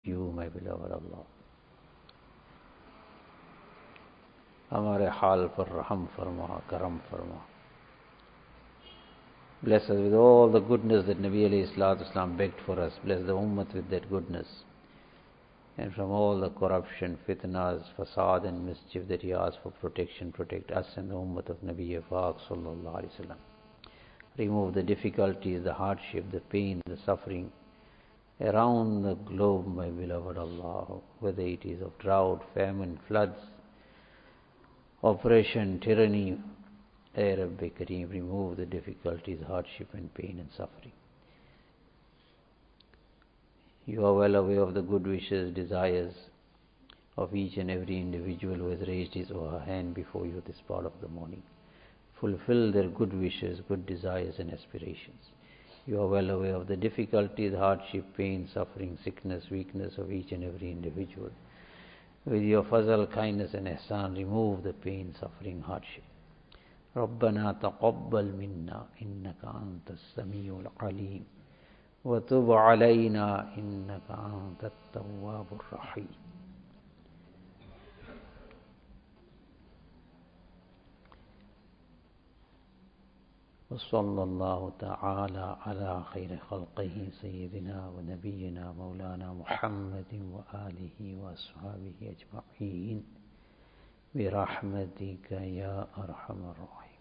you, my beloved Allah. हमारे हाल पर रहम फरमा, करम फरमा. Bless us with all the goodness that Nabi alayhi salatu wasalam begged for us. Bless the ummah with that goodness. And from all the corruption, fitnas, fasad and mischief that he asked for protection, protect us and the ummah of Nabi Pak sallallahu alayhi wasallam. Remove the difficulties, the hardship, the pain, the suffering around the globe, my beloved Allah, whether it is of drought, famine, floods, oppression, tyranny. Ya Rabbi Kareem, remove the difficulties, hardship and pain and suffering. You are well aware of the good wishes, desires of each and every individual who has raised his or her hand before you this part of the morning. Fulfill their good wishes, good desires and aspirations. You are well aware of the difficulties, hardship, pain, suffering, sickness, weakness of each and every individual. With your fazal, kindness and ihsan, remove the pain, suffering, hardship. ربنا تقبل منا إنك أنت السميع العليم وتب علينا إنك أنت التواب الرحيم. وصلى الله تعالى على خير خلقه سيدنا ونبينا مولانا محمد وآله وأصحابه أجمعين برحمتك يا أرحم الراحمين.